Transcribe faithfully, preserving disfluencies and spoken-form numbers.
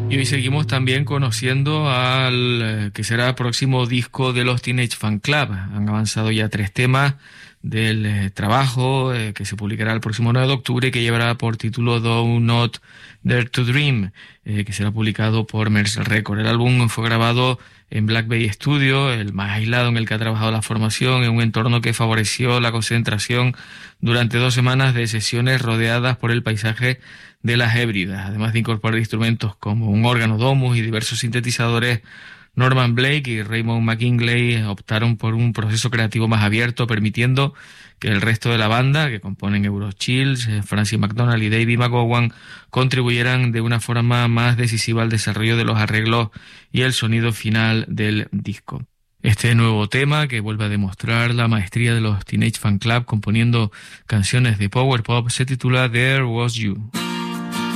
Y hoy seguimos también conociendo al eh, que será el próximo disco de los Teenage Fan Club. Han avanzado ya tres temas del eh, trabajo eh, que se publicará el próximo nueve de octubre, que llevará por título Do Not Dare to Dream, eh, que será publicado por Mercer Records. El álbum fue grabado en Black Bay Studio, el más aislado en el que ha trabajado la formación, en un entorno que favoreció la concentración durante dos semanas de sesiones rodeadas por el paisaje de las Hébridas. Además de incorporar instrumentos como un órgano Domus y diversos sintetizadores, Norman Blake y Raymond McKinley optaron por un proceso creativo más abierto, permitiendo que el resto de la banda, que componen Eurochills, Francis McDonald y David McGowan, contribuyeran de una forma más decisiva al desarrollo de los arreglos y el sonido final del disco. Este nuevo tema, que vuelve a demostrar la maestría de los Teenage Fan Club componiendo canciones de power pop, se titula There Was You.